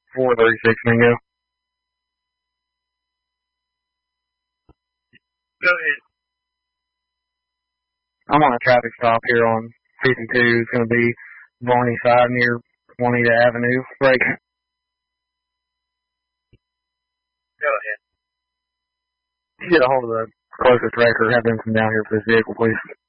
436 Mingo. Go ahead. I'm on a traffic stop here on 52. It's going to be Varney side near Juanita Avenue. Break. Go ahead. Get a hold of the closest wrecker. Have them come down here for this vehicle, please.